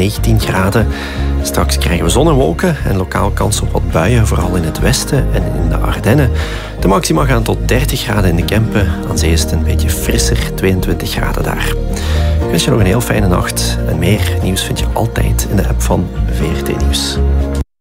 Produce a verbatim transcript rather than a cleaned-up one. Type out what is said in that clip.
negentien graden. Straks krijgen we zon en wolken en lokaal kans op wat buien, vooral in het westen en in de Ardennen. De maxima gaan tot dertig graden in de Kempen. Aan zee is het een beetje frisser, tweeëntwintig graden daar. Ik wens je nog een heel fijne nacht. En meer nieuws vind je altijd in de app van V R T Nieuws.